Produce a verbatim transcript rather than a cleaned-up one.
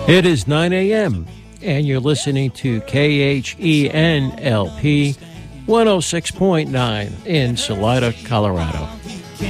It is nine a.m., and you're listening to K H E N L P one oh six point nine in Salida, Colorado.